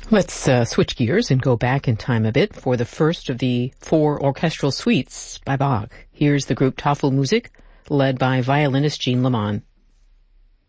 Let's switch gears and go back in time a bit for the first of the 4 orchestral suites by Bach. Here's the group Tafelmusik, led by violinist Jean Leman.